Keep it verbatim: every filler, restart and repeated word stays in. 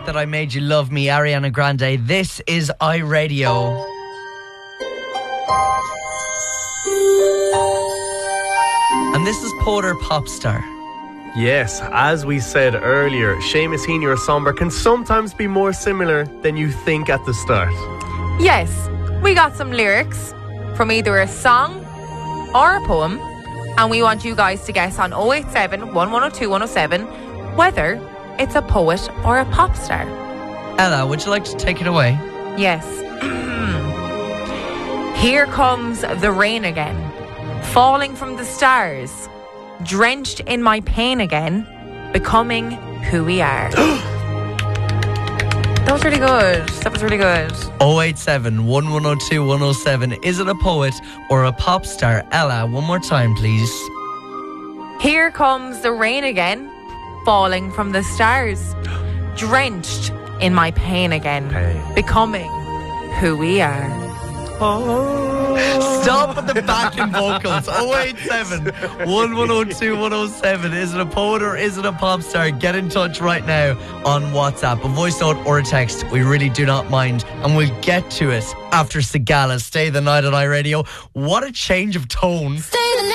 That I Made You Love Me, Ariana Grande. This is iRadio. And this is Porter Popstar. Yes, as we said earlier, Seamus Heaney or Somber can sometimes be more similar than you think at the start. Yes, we got some lyrics from either a song or a poem, and we want you guys to guess on oh eight seven, one one oh two, one oh seven whether it's a poet or a pop star. Ella, would you like to take it away? Yes. Here comes the rain again, falling from the stars, drenched in my pain again, becoming who we are. That was really good. That was really good. oh eight seven, one one oh two, one oh seven. Is it a poet or a pop star? Ella, one more time, please. Here comes the rain again, falling from the stars, drenched in my pain again, Hey. becoming who we are. Stop with the backing vocals. oh eight seven, one one oh two, one oh seven. Is it a poet or is it a pop star? Get in touch right now on WhatsApp, a voice note or a text. We really do not mind. And we'll get to it after Sigala. Stay the night at iRadio. What a change of tone. Stay the night.